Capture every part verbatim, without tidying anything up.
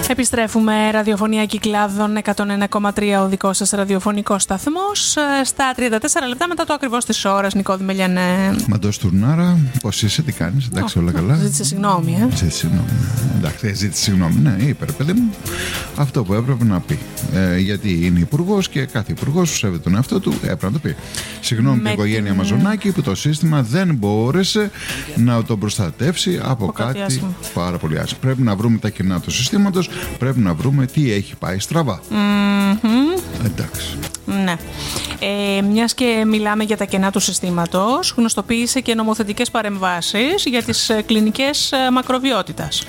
Επιστρέφουμε, ραδιοφωνία Κυκλάδων εκατόν ένα κόμμα τρία, ο δικός σας ραδιοφωνικός σταθμός. Στα τριάντα τέσσερα λεπτά μετά το ακριβώς της ώρας, Νικό Δημελιανέ. Μαντώ Τουρνάρα, πώς είσαι, τι κάνεις, εντάξει, oh, όλα καλά. Ζήτησε συγγνώμη, ε. Ζήτησε συγγνώμη. Εντάξει, ζήτησε συγγνώμη, ναι, είπε ρε παιδί μου αυτό που έπρεπε να πει. Ε, γιατί είναι υπουργός και κάθε υπουργός που σέβεται τον εαυτό του έπρεπε να το πει. Συγγνώμη την οικογένεια την... Μαζονάκη που το σύστημα δεν μπόρεσε να τον προστατεύσει από, από κάτι, κάτι πάρα πολύ άσχημο. Πρέπει να βρούμε τα κενά του συστήματος, πρέπει να βρούμε τι έχει πάει στραβά. Mm-hmm. Εντάξει. Ναι. Ε, μιας και μιλάμε για τα κενά του συστήματος, γνωστοποίησε και νομοθετικές παρεμβάσεις για τις κλινικές μακροβιότητας.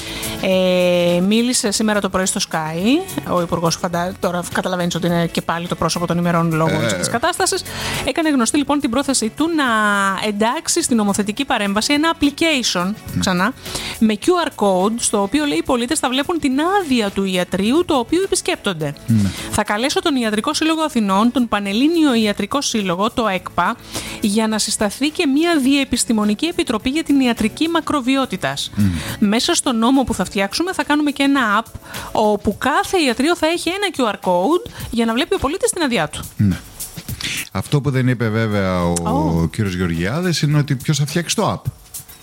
Ε, μίλησε σήμερα το πρωί στο Sky ο Υπουργός, φαντα... τώρα καταλαβαίνεις ότι είναι και πάλι το πρόσωπο των ημερών λόγω ε... της κατάστασης. Έκανε γνωστή λοιπόν την πρόθεσή του να εντάξει στην νομοθετική παρέμβαση ένα application ξανά με κιου αρ code, στο οποίο λέει οι πολίτες θα βλέπουν την άδεια του ιατρείου το οποίο επισκέπτονται. Mm. Θα καλέσω τον Ιατρικό Σύλλογο Αθηνών, τον Πανελλήνιο Ιατρικό Σύλλογο, το ΕΚΠΑ, για να συσταθεί και μια διεπιστημονική επιτροπή για την ιατρική μακροβιότητας. Mm. Μέσα στο νόμο που θα φτιάξουμε θα κάνουμε και ένα app όπου κάθε ιατρείο θα έχει ένα κιου αρ code για να βλέπει ο πολίτης την άδειά του. Ναι. Αυτό που δεν είπε βέβαια ο oh. κύριος Γεωργιάδης είναι ότι ποιος θα φτιάξει το app.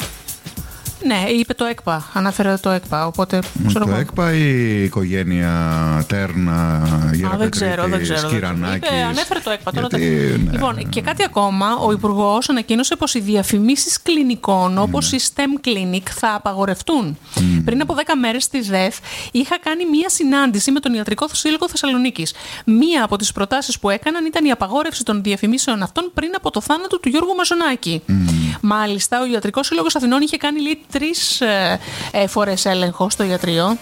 Ναι, είπε το ΕΚΠΑ. Ανάφερε το ΕΚΠΑ. Οπότε, ξέρω το εγώ. ΕΚΠΑ ή η οικογένεια Τέρνα, Γεραπετρίτη, Σκυρανάκης. Ανέφερε το ΕΚΠΑ. Τώρα Γιατί, ναι. Λοιπόν, και κάτι ακόμα. Ο Υπουργός ανακοίνωσε πως οι διαφημίσεις κλινικών όπως ναι. η STEM Clinic θα απαγορευτούν. Mm. Πριν από δέκα μέρες στη ΔΕΘ είχα κάνει μία συνάντηση με τον Ιατρικό Σύλλογο Θεσσαλονίκης. Μία από τις προτάσεις που έκαναν ήταν η απαγόρευση των διαφημίσεων αυτών πριν από το θάνατο του Γιώργου Μαζονάκη. Mm. Μάλιστα, ο Ιατρικός Σύλλογος Αθηνών είχε κάνει λέει, τρεις ε, ε, φορές έλεγχο στο ιατρείο,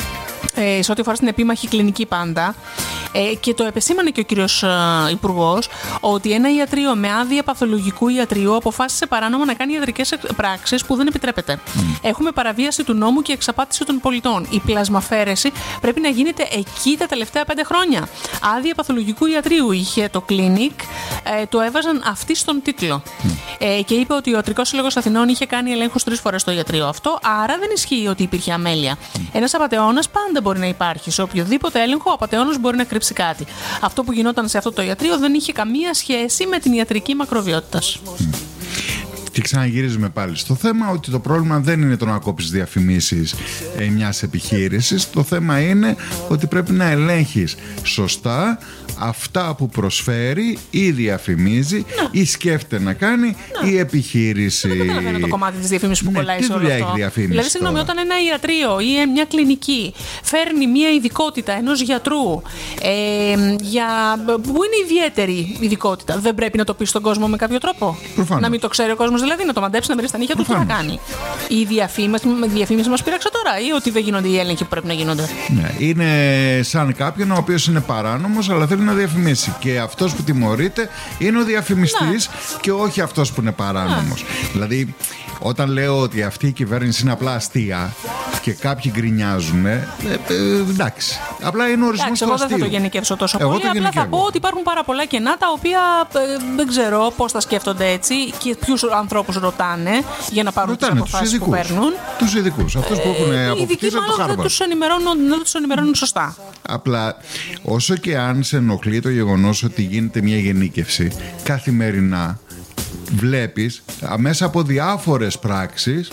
ε, σε ό,τι αφορά στην επίμαχη κλινική πάντα. Ε, και το επεσήμανε και ο κύριος ε, Υπουργός ότι ένα ιατρείο με άδεια παθολογικού ιατρείου αποφάσισε παράνομα να κάνει ιατρικές πράξεις που δεν επιτρέπεται. Mm. Έχουμε παραβίαση του νόμου και εξαπάτηση των πολιτών. Η πλασμαφέρεση πρέπει να γίνεται εκεί τα τελευταία πέντε χρόνια. Άδεια παθολογικού ιατρείου είχε το κλίνικ, ε, το έβαζαν αυτοί στον τίτλο. Mm. Ε, και είπε ότι ο Ιατρικός Σύλλογος Αθηνών είχε κάνει ελέγχους τρεις φορές στο ιατρείο αυτό, άρα δεν ισχύει ότι υπήρχε αμέλεια. Mm. Ένας απατεώνας πάντα μπορεί να υπάρχει. Σε οποιοδήποτε έλεγχο, ο απατεώνας μπορεί να κρύψει κάτι. Αυτό που γινόταν σε αυτό το ιατρείο δεν είχε καμία σχέση με την ιατρική μακροβιότητα. Mm. Και ξαναγυρίζουμε πάλι στο θέμα ότι το πρόβλημα δεν είναι το να κόψεις διαφημίσεις ε, μιας επιχείρησης. Το θέμα είναι ότι πρέπει να ελέγχεις σωστά αυτά που προσφέρει ή διαφημίζει ναι. ή σκέφτεται να κάνει ναι. η επιχείρηση. Δεν καταλαβαίνω το κομμάτι της διαφήμισης που ναι, κολλάει σε όλο αυτό. Δηλαδή, συγγνώμη, όταν ένα ιατρείο ή μια κλινική φέρνει μια ειδικότητα ενός γιατρού ε, για, που είναι ιδιαίτερη ειδικότητα, δεν πρέπει να το πει στον κόσμο με κάποιο τρόπο? Προφανώς. Να μην το ξέρει ο κόσμος, δηλαδή να το μαντέψει, να βρει στα νύχια του τι να κάνει. Η διαφήμιση, διαφήμιση μας πείραξε τώρα ή ότι δεν γίνονται οι έλεγχοι που πρέπει να γίνονται? Ναι, είναι σαν κάποιον ο οποίος είναι παράνομος αλλά θέλει να διαφημίσει. Και αυτός που τιμωρείται είναι ο διαφημιστής ναι. και όχι αυτός που είναι παράνομος. Ναι. Δηλαδή, όταν λέω ότι αυτή η κυβέρνηση είναι απλά αστεία και κάποιοι γκρινιάζουν, ε, ε, εντάξει. Απλά είναι ο ορισμός του αστείου. Εγώ δεν θα το γενικεύσω τόσο εγώ πολύ. Απλά θα πω ότι υπάρχουν πάρα πολλά κενά τα οποία ε, δεν ξέρω πώς τα σκέφτονται έτσι και ποιους ανθρώπους ρωτάνε για να πάρουν τις αποφάσεις που παίρνουν. Τους ειδικούς. Αυτούς που έχουν ε, αποκτήσει από το Χάρβαρντ. Δεν τους ενημερώνουν, δεν τους ενημερώνουν σωστά. Απλά όσο και αν σε ενοχλεί το γεγονός ότι γίνεται μια γενίκευση καθημερινά, βλέπεις μέσα από διάφορες πράξεις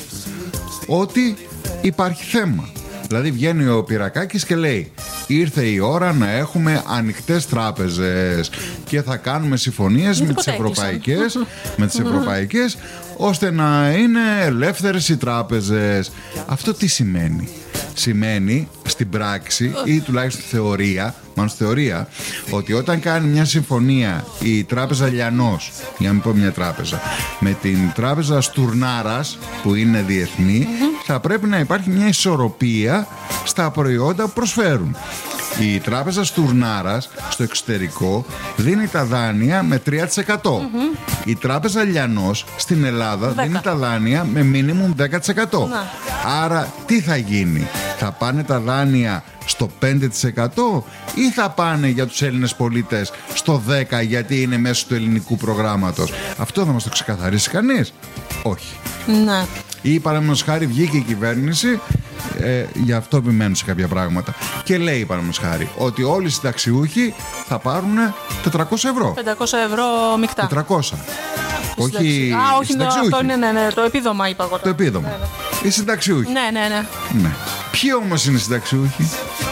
ότι υπάρχει θέμα. Δηλαδή βγαίνει ο Πυρακάκης και λέει ήρθε η ώρα να έχουμε ανοιχτές τράπεζες και θα κάνουμε συμφωνίες με τις ευρωπαϊκές, με τις ευρωπαϊκές ώστε να είναι ελεύθερες οι τράπεζες. Αυτό τι σημαίνει? Σημαίνει στην πράξη ή τουλάχιστον θεωρία, μάλλον στη θεωρία, ότι όταν κάνει μια συμφωνία η τράπεζα Λιανός, για να μην πω μια τράπεζα, με την τράπεζα Στουρνάρας που είναι διεθνή, mm-hmm. θα πρέπει να υπάρχει μια ισορροπία στα προϊόντα που προσφέρουν. Η τράπεζα Στουρνάρας στο εξωτερικό δίνει τα δάνεια με τρία τοις εκατό. Mm-hmm. Η τράπεζα Λιανός στην Ελλάδα δέκα. Δίνει τα δάνεια με μίνιμουμ δέκα τοις εκατό. Να. Άρα τι θα γίνει? Θα πάνε τα δάνεια στο πέντε τοις εκατό ή θα πάνε για τους Έλληνες πολίτες στο δέκα τοις εκατό γιατί είναι μέσω του ελληνικού προγράμματος? Αυτό θα μας το ξεκαθαρίσει κανείς? Όχι. Ναι. Ή παραδείγματος χάρη βγήκε η κυβέρνηση ε, γι' αυτό επιμένουν σε κάποια πράγματα. Και λέει, παραδείγματος χάρη, ότι όλοι οι συνταξιούχοι θα πάρουν τετρακόσια ευρώ. πεντακόσια ευρώ μεικτά. τετρακόσια. Όχι, Α, όχι, ναι, αυτό είναι ναι, ναι, το επίδομα, είπα εγώ. Το επίδομα. Ναι, ναι. Οι συνταξιούχοι. Ναι, ναι, ναι. ναι. Ποιοι όμως είναι οι συνταξιούχοι?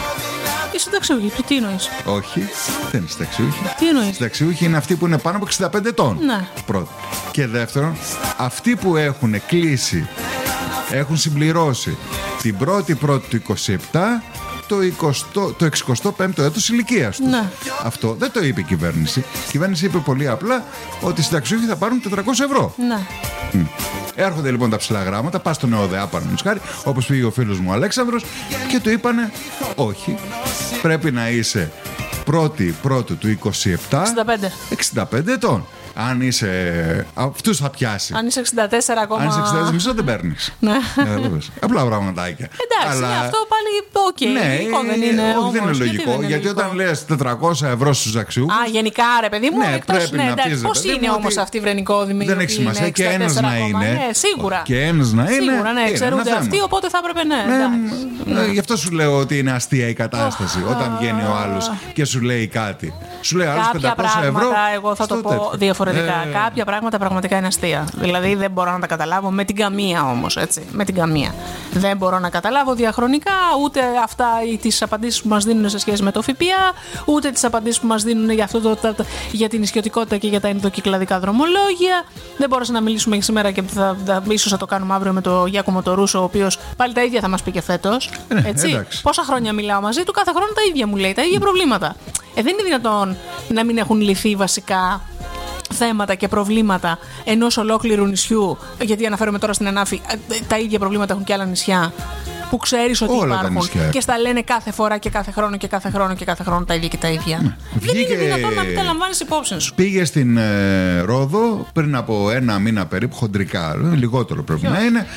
Οι συνταξιούχοι, τι εννοείς? Όχι, δεν είναι συνταξιούχοι. Τι εννοείς? Οι συνταξιούχοι είναι αυτοί που είναι πάνω από εξήντα πέντε ετών. Ναι. Πρώτον. Και δεύτερον, αυτοί που έχουν κλείσει, έχουν συμπληρώσει την πρώτη πρώτη του είκοσι επτά το, εικοστό, το εξηκοστό πέμπτο έτος ηλικίας του. Ναι. Αυτό δεν το είπε η κυβέρνηση. Η κυβέρνηση είπε πολύ απλά ότι οι συνταξιούχοι θα πάρουν τετρακόσια ευρώ. Ναι. Mm. Έρχονται λοιπόν τα ψηλά γράμματα, πας στον ΕΟΔΕΑ, παραδείγματος χάρη, όπως πήγε ο φίλος μου ο Αλέξανδρος, και του είπανε όχι, πρέπει να είσαι πρώτη πρώτου του είκοσι επτά εξήντα πέντε. εξήντα πέντε ετών. Αν είσαι. Αυτούς θα πιάσει. Αν είσαι εξήντα τέσσερα ακόμα. Αν είσαι εξήντα τέσσερα, μισό δεν παίρνεις. Ναι. Απλά πραγματάκια. Εντάξει, αλλά... αυτό πάλι οκ. Ναι, λογικό δεν είναι. Όχι, όμως, δεν είναι λογικό. γιατί, δεν είναι γιατί λογικό. όταν λες τετρακόσια ευρώ στους αξιούχους. Α, γενικά ρε παιδί μου, ναι, εκτός, πρέπει ναι, να εντάξει, πεις, πώς παιδί είναι μου, όμως ότι αυτοί οι βρενικόδημοι? δεν έχει σημασία και ένας να είναι. Ναι, σίγουρα. Και ένας να είναι. Σίγουρα, ναι, ξέρονται αυτοί, οπότε θα έπρεπε ναι. Ναι, γι' αυτό σου λέω ότι είναι αστεία η κατάσταση. Όταν βγαίνει ο άλλος και σου λέει κάτι. Σου λέει άλλος πεντακόσια ευρώ. Εγώ θα το πω διαφορετικά. Κάποια πράγματα πραγματικά είναι αστεία. Δηλαδή δεν μπορώ να τα καταλάβω με την καμία όμως, έτσι. Με την καμία. Δεν μπορώ να καταλάβω διαχρονικά ούτε αυτά τις απαντήσεις που μας δίνουν σε σχέση με το ΦΠΑ, ούτε τις απαντήσεις που μας δίνουν για, αυτό το, το, για την ισιωτικότητα και για τα ενδοκυκλαδικά δρομολόγια. Δεν μπορούσα να μιλήσουμε σήμερα και θα, θα, ίσως θα το κάνουμε αύριο με τον Γιάκομο το Ρούσο, ο οποίος πάλι τα ίδια θα μας πει και φέτος. Ε, έτσι. εντάξει. Πόσα χρόνια μιλάω μαζί του, κάθε χρόνο τα ίδια μου λέει, τα ίδια προβλήματα. Ε, δεν είναι δυνατόν να μην έχουν λυθεί βασικά θέματα και προβλήματα ενός ολόκληρου νησιού, γιατί αναφέρομαι τώρα στην Ανάφη, τα ίδια προβλήματα έχουν και άλλα νησιά που ξέρεις ότι όλα υπάρχουν και στα λένε κάθε φορά και κάθε χρόνο και κάθε χρόνο και κάθε χρόνο τα ίδια και τα ίδια. Ναι. Δεν Βγήκε... είναι δυνατόν να μην τα λαμβάνεις υπόψη σου. Πήγε στην ε, Ρόδο πριν από ένα μήνα περίπου, χοντρικά, λιγότερο πρέπει Ποιος? να είναι,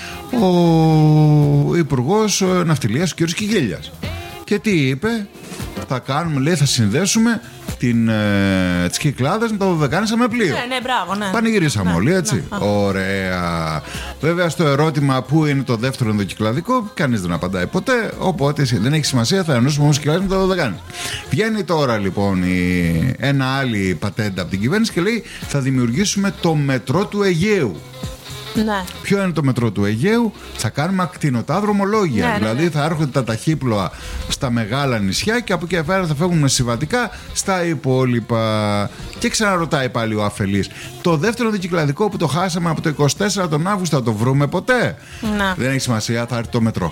ο Υπουργός Ναυτιλίας, ο κ. Κιγίλιας. Και τι είπε? Θα κάνουμε, λέει, θα συνδέσουμε την, ε, τις Κυκλάδες με το Δωδεκάνησα με πλοίο. Ναι, ναι, μπράβο, ναι. Πανηγυρίσαμε ναι, όλοι, έτσι. Ναι, Ωραία. Βέβαια, στο ερώτημα πού είναι το δεύτερο ενδοκυκλαδικό, κανείς δεν απαντάει ποτέ. Οπότε δεν έχει σημασία, θα ενώσουμε όμως Κυκλάδες με το Δωδεκάνησα. Βγαίνει τώρα λοιπόν η, ένα άλλη πατέντα από την κυβέρνηση και λέει θα δημιουργήσουμε το μετρό του Αιγαίου. Ναι. Ποιο είναι το μετρό του Αιγαίου? Θα κάνουμε ακτινωτά δρομολόγια. Ναι, δηλαδή ναι, ναι. θα έρχονται τα ταχύπλοα στα μεγάλα νησιά και από εκεί πέρα θα φεύγουν συμβατικά στα υπόλοιπα. Και ξαναρωτάει πάλι ο αφελής, το δεύτερο δικυκλαδικό που το χάσαμε από το είκοσι τέσσερα τον Αύγουστο, θα το βρούμε ποτέ? Ναι. Δεν έχει σημασία, θα έρθει το μετρό.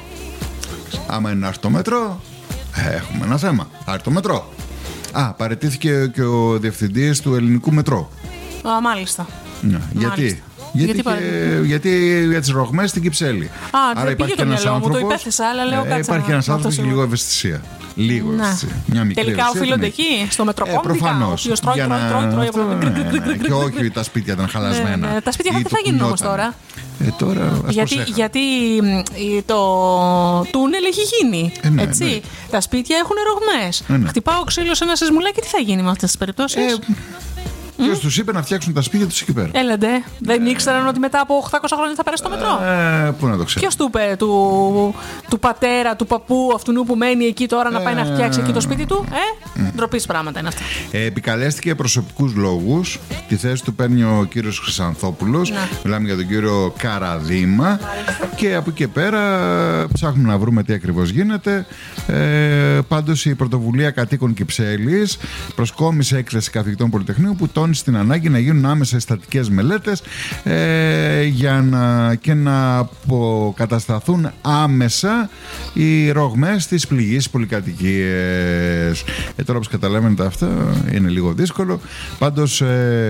Άμα είναι να έρθει το μετρό, έχουμε ένα θέμα. Θα έρθει το μετρό. Α, παραιτήθηκε και ο διευθυντής του ελληνικού μετρό. Α, μάλιστα. Ναι. Γιατί? Γιατί, γιατί, και, γιατί για τις ρογμές στην Κυψέλη. Α, άρα υπάρχει και ένας άνθρωπος, το υπέθεσα, αλλά λέω ε, κάτσε. Υπάρχει ένας άνθρωπος και λίγο ευαισθησία. Λίγο ναι. ευαισθησία. Μια μικρή τελικά ευαισθησία, οφείλονται ναι. εκεί, στο Μετροπόλιτα. Ε, προφανώς. Ο τρώει, τρώει, τρώει, τρώει. Και όχι τα σπίτια ήταν χαλασμένα. Ναι, ναι. Τα σπίτια τι θα γίνουν όμως τώρα? Ε, τώρα ας γιατί, γιατί το τούνελ έχει γίνει. Ε, ναι, έτσι. ναι. Τα σπίτια έχουν ρογμές. Ε, ναι. Χτυπάω ξύλο σε ένα σεισμουλάκι, τι θα γίνει με αυτές τις περιπτώσεις? Ε, Ποιος mm? τους είπε να φτιάξουν τα σπίτια τους εκεί πέρα? Έλαντε. Δεν ε, ήξεραν ότι μετά από οχτακόσια χρόνια θα περάσει το μετρό. Ε, πού να το ξέρω. Ποιος του είπε, του, του πατέρα, του παππού, αυτού που μένει εκεί τώρα να πάει ε, να φτιάξει εκεί το σπίτι του? Ε, mm. ντροπής πράγματα είναι αυτά. Ε, επικαλέστηκε προσωπικούς λόγους. Τη θέση του παίρνει ο κύριος Χρυσανθόπουλος. Ναι. Μιλάμε για τον κύριο Καραδήμα. Μάλιστα. Και από εκεί και πέρα ψάχνουμε να βρούμε τι ακριβώς γίνεται. Ε, πάντως η πρωτοβουλία κατοίκων Κυψέλης προσκόμισε έκθεση καθηγητών Πολυτεχνείου που τόνισε την ανάγκη να γίνουν άμεσα στατικές μελέτες ε, για να, και να αποκατασταθούν άμεσα οι ρογμές στις πληγείς πολυκατοικίες. Ε, τώρα όπως καταλαβαίνετε αυτά είναι λίγο δύσκολο. Πάντως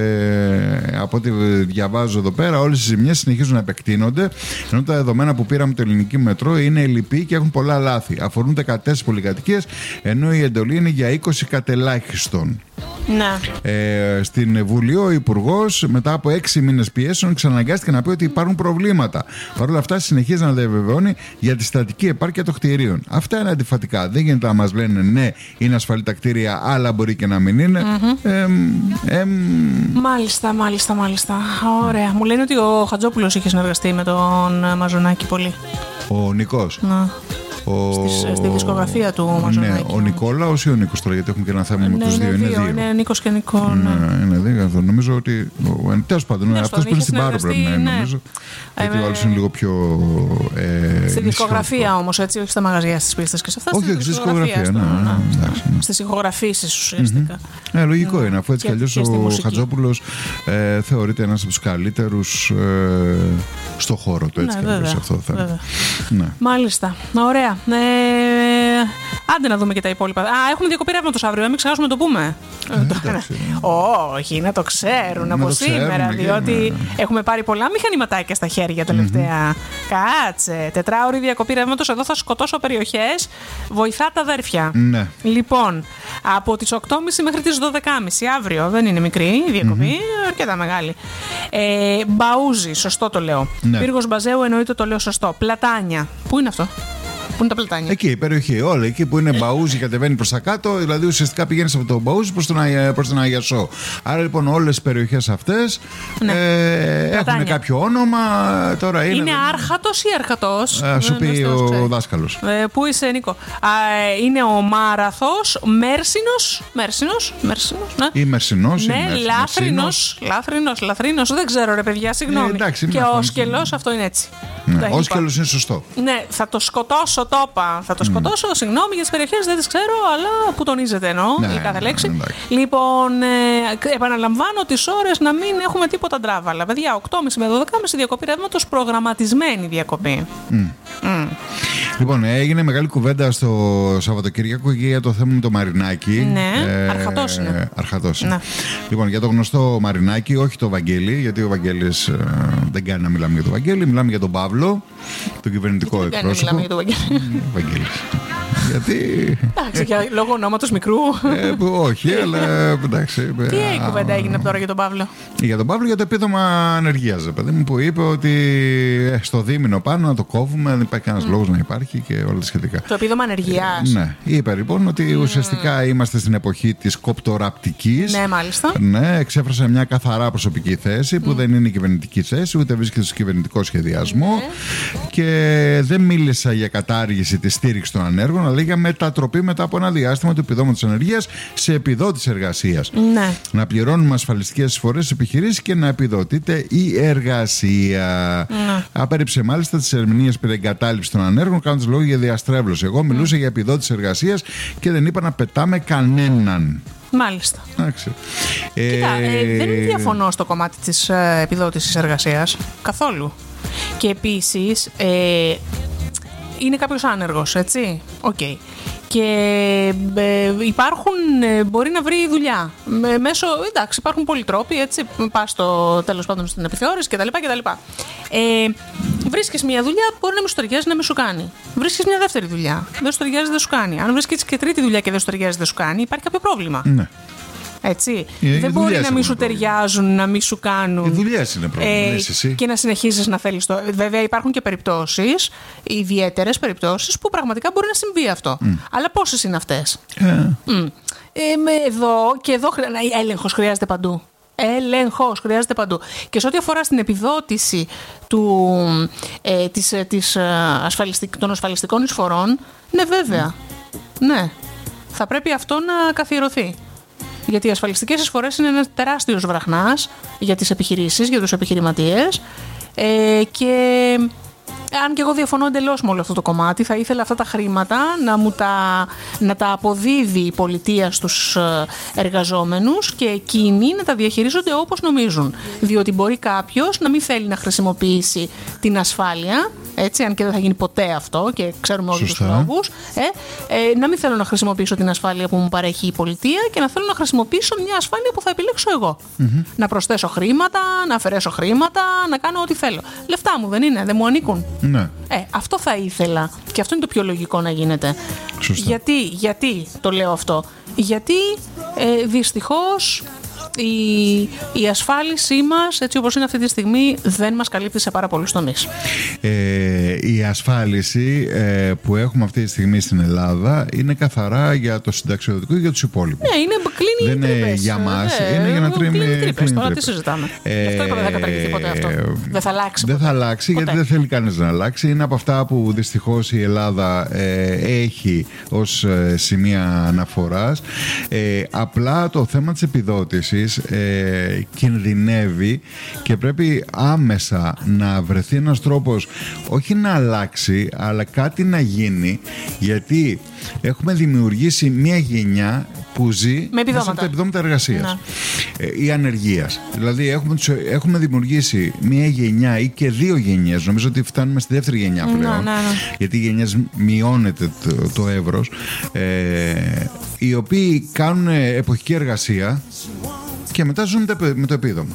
ε, από ό,τι διαβάζω εδώ πέρα όλες οι ζημιές συνεχίζουν να επεκτείνονται, ενώ τα δεδομένα που πήραμε το ελληνικό μετρό είναι ελλειπή και έχουν πολλά λάθη. Αφορούν δεκατέσσερις πολυκατοικίες, ενώ η εντολή είναι για είκοσι κατελάχιστον. Ναι. Ε, στην Βουλή ο Υπουργός μετά από έξι μήνες πιέσεων ξαναγκάστηκε να πει ότι υπάρχουν προβλήματα. Παρ' όλα αυτά συνεχίζει να διαβεβαιώνει για τη στατική επάρκεια των κτηρίων. Αυτά είναι αντιφατικά. Δεν γίνεται να μας λένε ναι, είναι ασφαλή τα κτίρια, αλλά μπορεί και να μην είναι. Mm-hmm. Ε, ε, ε, μάλιστα, μάλιστα, μάλιστα. Ωραία. Μου λένε ότι ο Χατζόπουλος είχε συνεργαστεί με τον Μαζονάκη πολύ. Ο Νικός. Να. Ο... Στις, στη δισκογραφία του Μαζονάκη. Ναι, ο Νικόλαος ή ο Νίκος τώρα, γιατί έχουμε και ένα θέμα με ναι, τους δύο. Είναι δύο. δύο. Είναι Νίκος και Νικό. Ναι, ναι είναι δύο. Νομίζω ότι. Τέλος πάντων, ναι, αυτός που είναι στην Πάρο πρέπει να είναι. Νομίζω. Ε, γιατί ο άλλος είναι λίγο πιο. Ε, στη δισκογραφία όμως, έτσι, όχι στα μαγαζιά, στις πίστες και σε αυτά. Όχι, στη δισκογραφία. Ναι, ναι, ναι. Στις ηχογραφήσεις ουσιαστικά. Ναι, λογικό είναι, αφού έτσι κι αλλιώς ο Χατζόπουλος ε, θεωρείται ένας από τους καλύτερους ε, στο χώρο του. Έτσι ναι, κι αλλιώς αυτό το θέμα. Ναι. Μάλιστα. Ωραία. Ε, άντε να δούμε και τα υπόλοιπα. Α, έχουμε διακοπή ρεύματος αύριο, μην ξεχάσουμε να το πούμε. Όχι, να το ξέρουν από σήμερα, διότι έχουμε πάρει πολλά μηχανηματάκια στα χέρια τελευταία. Κάτσε. Τετράωρη διακοπή ρεύματος. Εδώ θα σκοτώσω περιοχές. Βοηθά τα αδέρφια. Ναι. Λοιπόν, από τις οκτώ και μισή μέχρι τις δώδεκα και μισή αύριο. Δεν είναι μικρή η διακοπή, mm-hmm. αρκετά μεγάλη. Ε, Μπαούζι, σωστό το λέω. Ναι. Πύργος Μπαζέου, εννοείται το λέω σωστό. Πλατάνια. Πού είναι αυτό? Πού είναι τα Πλατάνια? Εκεί, η περιοχή. Όλα εκεί που είναι Μπαούζι, κατεβαίνει προς τα κάτω. Δηλαδή ουσιαστικά πηγαίνεις από το Μπαούζι προς τον, προς τον Αγιασό. Άρα λοιπόν όλες οι περιοχές αυτές ναι. ε, έχουν κάποιο όνομα. Τώρα είναι είναι Άρχατος ή Αρχατός? Ε, σου πει ο, ο δάσκαλος. Ε, πού είσαι, Νίκο? Α, είναι ο Μάραθος, Μέρσινος. Μέρσινος, Μέρσινος, ναι. Ή Μερσινός. Ναι, Λάθρινος. Λάθρινος, Λαθρινός. Δεν ξέρω, ρε παιδιά, συγγνώμη. Ε, εντάξει, και ο Σκελός, αυτό είναι έτσι. Ναι, ο Σκελός είναι σωστό. Ναι, θα το σκοτώσω. Το είπα. Θα το σκοτώσω, mm. συγγνώμη για τις περιοχές, δεν τις ξέρω, αλλά που τονίζεται εννοώ ναι, η κάθε λέξη. Ναι, λοιπόν, ε, επαναλαμβάνω τις ώρες να μην έχουμε τίποτα ντράβαλα. Παιδιά, οκτώ και μισή με δώδεκα και μισή διακοπή ρεύματος, προγραμματισμένη διακοπή. Mm. Mm. Λοιπόν, έγινε μεγάλη κουβέντα στο Σαββατοκύριακο για το θέμα με το Μαρινάκι. Ναι, ε, αρχατός είναι. Αρχατός. Ναι. Λοιπόν, για το γνωστό Μαρινάκι, όχι το Βαγγέλη, γιατί ο Βαγγέλης ε, δεν κάνει να μιλάμε για τον Βαγγέλη, μιλάμε για τον Παύλο, τον κυβερνητικό γιατί εκπρόσωπο. Δεν μιλάμε για τον Βαγγέλη. Βαγγέλης. Γιατί. Εντάξει, για λόγω ονόματος μικρού. Ε, όχι, αλλά εντάξει. Τι η κουβέντα έγινε τώρα για τον Παύλο? Για τον Παύλο, για το επίδομα ανεργίας, παιδί μου, που είπε ότι ε, στο δίμηνο πάνω να το κόβουμε, δεν υπάρχει κανένας mm. λόγος να υπάρχει και όλα τα σχετικά. Το επίδομα ανεργίας. Ναι, είπε λοιπόν ότι mm. ουσιαστικά είμαστε στην εποχή της κοπτοραπτικής. Ναι, μάλιστα. Ναι, εξέφρασε μια καθαρά προσωπική θέση που mm. δεν είναι κυβερνητική θέση, ούτε βρίσκεται στο κυβερνητικό σχεδιασμό. Mm. Και δεν μίλησα για κατάργηση της στήριξης των ανέργων, αλλά για μετατροπή μετά από ένα διάστημα του επιδόματος ανεργίας σε επιδότηση εργασίας. Ναι. Να πληρώνουμε ασφαλιστικές εισφορές στις επιχειρήσεις και να επιδοτείται η εργασία. Ναι. Απέρριψε μάλιστα τις ερμηνείες περί εγκατάλειψης των ανέργων, κάνοντας λόγο για διαστρέβλωση. Εγώ μιλούσα mm. για επιδότηση εργασίας και δεν είπα να πετάμε κανέναν. Μάλιστα. Άξι. Κοίτα, ε, ε, δεν διαφωνώ στο κομμάτι της ε, επιδότησης εργασίας. Καθόλου. Και επίσης ε, είναι κάποιος άνεργος, έτσι. Οκ. Okay. Και ε, υπάρχουν, ε, μπορεί να βρει δουλειά. Με, μέσω, εντάξει, υπάρχουν πολλοί τρόποι, έτσι. Πας στο τέλος πάντων στην επιθεώρηση κτλ. κτλ. Ε, βρίσκεις μια δουλειά που μπορεί να μην σου ταιριάζει, να μην σου κάνει. Βρίσκεις μια δεύτερη δουλειά. Δεν σου ταιριάζει, δεν σου κάνει. Αν βρίσκεις και τρίτη δουλειά και δεν σου ταιριάζει, δεν σου κάνει, υπάρχει κάποιο πρόβλημα. Ναι. Έτσι. Οι δεν μπορεί να μην σου ταιριάζουν, να μην σου κάνουν. Οι δουλειές είναι πρόβλημα. Ε, εσύ. Και να συνεχίσεις να θέλεις το. Βέβαια, υπάρχουν και περιπτώσεις, ιδιαίτερες περιπτώσεις, που πραγματικά μπορεί να συμβεί αυτό. Mm. Αλλά πόσες είναι αυτές? Yeah. Mm. Ε, με εδώ και εδώ έλεγχος χρειάζεται παντού. Έλεγχος χρειάζεται παντού. Και σε ό,τι αφορά στην επιδότηση του, ε, της, της, ασφαλιστικ, των ασφαλιστικών εισφορών, ναι, βέβαια. Mm. Ναι. Θα πρέπει αυτό να καθιερωθεί. Γιατί οι ασφαλιστικές εισφορές είναι ένας τεράστιος βραχνάς για τις επιχειρήσεις, για τους επιχειρηματίες. Ε, και αν και εγώ διαφωνώ εντελώς με όλο αυτό το κομμάτι, θα ήθελα αυτά τα χρήματα να, μου τα, να τα αποδίδει η πολιτεία στους εργαζόμενους και εκείνοι να τα διαχειρίζονται όπως νομίζουν. Διότι μπορεί κάποιος να μην θέλει να χρησιμοποιήσει την ασφάλεια, έτσι, αν και δεν θα γίνει ποτέ αυτό και ξέρουμε όλους τους λόγους, ε, ε, να μην θέλω να χρησιμοποιήσω την ασφάλεια που μου παρέχει η πολιτεία και να θέλω να χρησιμοποιήσω μια ασφάλεια που θα επιλέξω εγώ. Mm-hmm. Να προσθέσω χρήματα, να αφαιρέσω χρήματα, να κάνω ό,τι θέλω. Λεφτά μου δεν είναι, δεν μου ανήκουν. Ναι. Ε, αυτό θα ήθελα και αυτό είναι το πιο λογικό να γίνεται. Σωστά. Γιατί, γιατί το λέω αυτό? Γιατί ε, δυστυχώς η, η ασφάλισή μας, έτσι όπως είναι αυτή τη στιγμή, δεν μας καλύπτει σε πάρα πολλούς τομείς. Ε, η ασφάλιση ε, που έχουμε αυτή τη στιγμή στην Ελλάδα είναι καθαρά για το συνταξιοδοτικό και για τους υπόλοιπους. Ναι, είναι κλείνει δεν τρύπες. είναι για μας, ε, είναι για να κλείνει τρίμει τρύπες. Τώρα τι συζητάμε. Ε, Γι' αυτό είπα δεν θα καταργηθεί ποτέ αυτό. Δεν θα αλλάξει. Δεν θα αλλάξει ποτέ. γιατί δεν θέλει κανείς να αλλάξει. Είναι από αυτά που δυστυχώς η Ελλάδα ε, έχει ως ε, σημεία αναφοράς. Ε, απλά το θέμα της επιδότησης ε, κινδυνεύει και πρέπει άμεσα να βρεθεί ένας τρόπος όχι να αλλάξει αλλά κάτι να γίνει, γιατί έχουμε δημιουργήσει μια γενιά που ζει μέσα από τα επιδόματα εργασίας ή ανεργίας. Δηλαδή έχουμε, έχουμε δημιουργήσει μια γενιά ή και δύο γενιές, νομίζω ότι φτάνουμε στη δεύτερη γενιά πλέον, να, να, ναι. γιατί οι γενιές μειώνεται το, το εύρος, ε, οι οποίοι κάνουν εποχική εργασία και μετά ζουν με το επίδομα.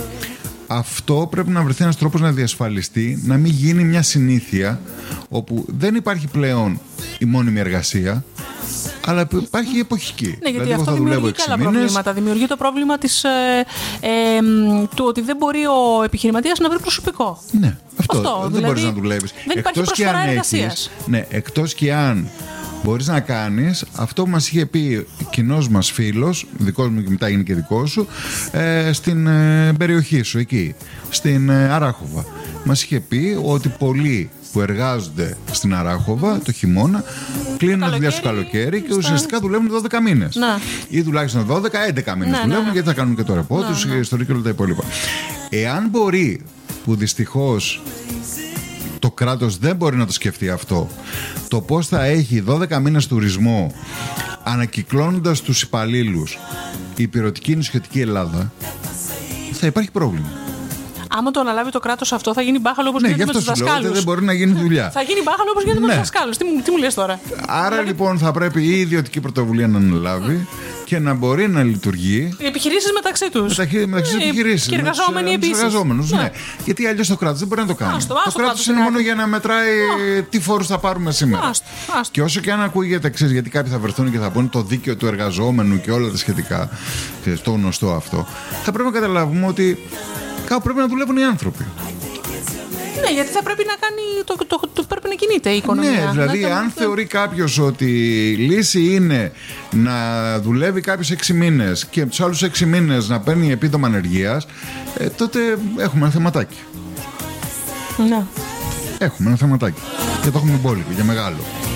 Αυτό πρέπει να βρεθεί ένας τρόπος να διασφαλιστεί, να μην γίνει μια συνήθεια όπου δεν υπάρχει πλέον η μόνιμη εργασία, αλλά υπάρχει εποχική. Ναι, γιατί δηλαδή, αυτό δημιουργεί και άλλα προβλήματα. Δημιουργεί το πρόβλημα της, ε, ε, του ότι δεν μπορεί ο επιχειρηματίας να βρει προσωπικό. Ναι, αυτό. αυτό δεν δηλαδή, μπορείς να δουλεύεις. Δεν υπάρχει προσφορά εργασίας. Ναι, εκτός και αν μπορείς να κάνεις αυτό που μας είχε πει κοινός μας φίλος, δικός μου και μετά είναι και δικός σου, ε, στην ε, περιοχή σου εκεί, στην ε, Αράχοβα. Μας είχε πει ότι πολλοί που εργάζονται στην Αράχοβα το χειμώνα κλείνουν τη δουλειά στο καλοκαίρι και ουσιαστικά δουλεύουν δώδεκα μήνες. Να. Ή τουλάχιστον δώδεκα έντεκα μήνες να, δουλεύουν, να, γιατί θα κάνουν και το ρεπό τους, η ιστορία και όλα τα υπόλοιπα. Εάν μπορεί, που δυστυχώς το κράτος δεν μπορεί να το σκεφτεί αυτό, το πώς θα έχει δώδεκα μήνες τουρισμό ανακυκλώνοντας τους υπαλλήλους η υπηρετική νησιωτική Ελλάδα, θα υπάρχει πρόβλημα. Άμα το αναλάβει το κράτος αυτό, θα γίνει μπάχαλο όπως ναι, γίνεται με τους δασκάλους. Δεν μπορεί να γίνει δουλειά. Θα γίνει μπάχαλο όπως γίνεται ναι. με τους δασκάλους. Τι, τι μου λες τώρα. Άρα δηλαδή... λοιπόν θα πρέπει η ιδιωτική πρωτοβουλία να αναλάβει και να μπορεί να λειτουργεί. Οι επιχειρήσεις μεταξύ τους. Μεταξύ, μεταξύ ε, επιχειρήσεις. Και οι εργαζόμενοι επίσης. Εργαζόμενους, ναι. ναι. Γιατί αλλιώς το κράτος δεν μπορεί να το κάνει. Άστο, άστο, το κράτος είναι μόνο για να μετράει oh. τι φόρους θα πάρουμε σήμερα. Άστο, άστο. Και όσο και αν ακούγεται, ξέρεις, γιατί κάποιοι θα βρεθούν και θα πούνε το δίκαιο του εργαζόμενου και όλα τα σχετικά, το γνωστό αυτό, θα πρέπει να καταλάβουμε ότι κάπου πρέπει να δουλεύουν οι άνθρωποι. Ναι, γιατί θα πρέπει να κάνει. Το, το, το, το πρέπει να κινείται η οικονομία. Ναι, δηλαδή, να, αν το... θεωρεί κάποιος ότι η λύση είναι να δουλεύει κάποιος έξι μήνες και τους άλλους έξι μήνες να παίρνει επίδομα ανεργίας, ε, τότε έχουμε ένα θεματάκι. Ναι. Έχουμε ένα θεματάκι. Και το έχουμε μπόλικο και μεγάλο.